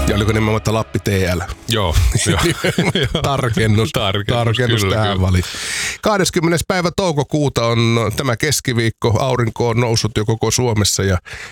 Ja oliko nimenomaan Lappi TL? Joo. Tarkennus tähän väliin. 20. päivä toukokuuta on tämä keskiviikko. Aurinko on noussut jo koko Suomessa ja